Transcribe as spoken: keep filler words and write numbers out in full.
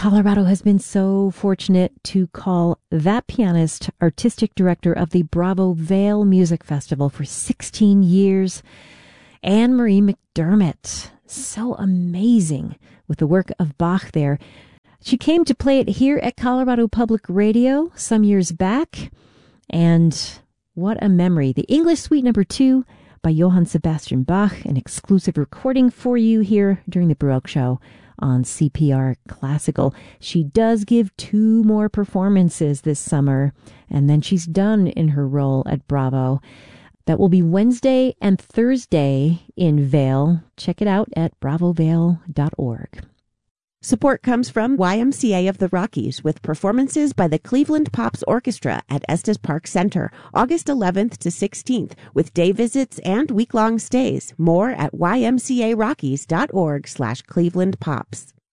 Colorado has been so fortunate to call that pianist artistic director of the Bravo Vale Music Festival for sixteen years, Anne Marie McDermott. So amazing with the work of Bach there. She came to play it here at Colorado Public Radio some years back, and what a memory. The English Suite Number Two by Johann Sebastian Bach, an exclusive recording for you here during the Baroque Show on C P R Classical. She does give two more performances this summer, and then she's done in her role at Bravo. That will be Wednesday and Thursday in Vail. Check it out at bravo vale dot org. Support comes from Y M C A of the Rockies with performances by the Cleveland Pops Orchestra at Estes Park Center, August eleventh to sixteenth, with day visits and week-long stays. More at y m c a rockies dot org slash Cleveland Pops.